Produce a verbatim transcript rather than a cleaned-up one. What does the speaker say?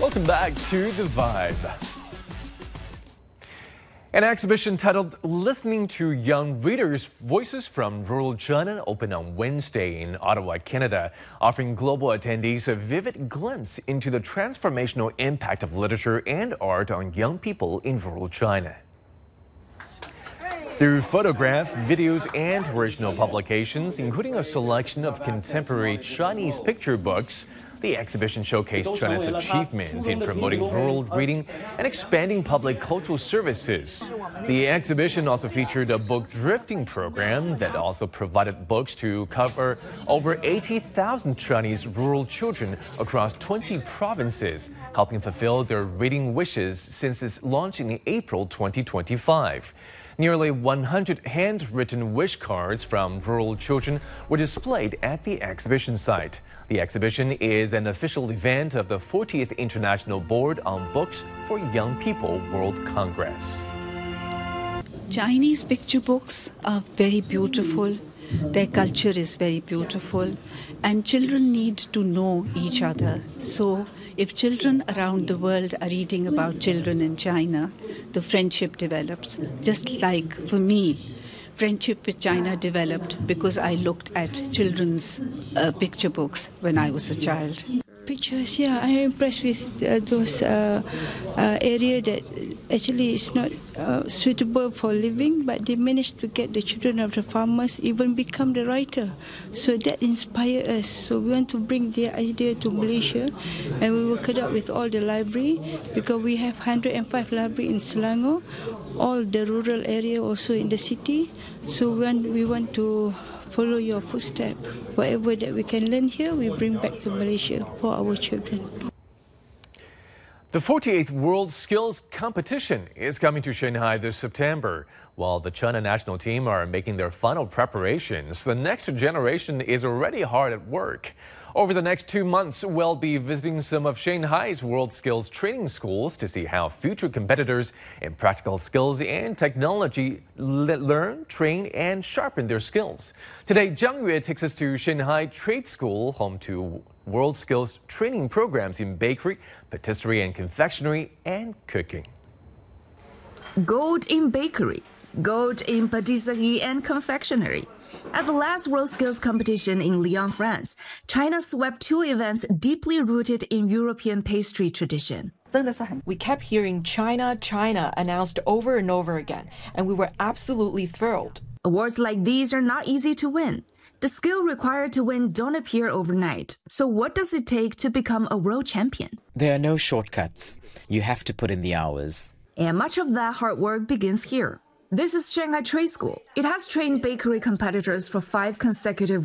Welcome back to The Vibe. An exhibition titled Listening to Young Readers' Voices from Rural China opened on Wednesday in Ottawa, Canada, offering global attendees a vivid glimpse into the transformational impact of literature and art on young people in rural China. Through photographs, videos, and original publications, including a selection of contemporary Chinese picture books, the exhibition showcased China's achievements in promoting rural reading and expanding public cultural services. The exhibition also featured a book drifting program that also provided books to cover over eighty thousand Chinese rural children across twenty provinces, helping fulfill their reading wishes since its launch in April twenty twenty-five. Nearly one hundred handwritten wish cards from rural children were displayed at the exhibition site. The exhibition is an official event of the fortieth International Board on Books for Young People World Congress. Chinese picture books are very beautiful. Their culture is very beautiful, and children need to know each other. So if children around the world are reading about children in China, the friendship develops. Just like for me, friendship with China developed because I looked at children's uh, picture books when I was a child. Pictures, yeah, I'm impressed with uh, those uh, uh, area that actually is not uh, suitable for living, but they managed to get the children of the farmers even become the writer. So that inspired us. So we want to bring the idea to Malaysia, and we worked out with all the library because we have one hundred five library in Selangor, all the rural area also in the city. So when we want to follow your footsteps. Whatever that we can learn here, we bring back to Malaysia for our children. The forty-eighth World Skills Competition is coming to Shanghai this September. While the China national team are making their final preparations, the next generation is already hard at work. Over the next two months, we'll be visiting some of Shanghai's World Skills training schools to see how future competitors in practical skills and technology learn, train, and sharpen their skills. Today, Zhang Yue takes us to Shanghai Trade School, home to World Skills training programs in bakery, patisserie and confectionery, and cooking. Gold in bakery, gold in patisserie and confectionery. At the last World Skills competition in Lyon, France, China swept two events deeply rooted in European pastry tradition. We kept hearing China, China announced over and over again, and we were absolutely thrilled. Awards like these are not easy to win. The skill required to win don't appear overnight. So what does it take to become a world champion? There are no shortcuts. You have to put in the hours. And much of that hard work begins here. This is Shanghai Trade School. It has trained bakery competitors for five consecutive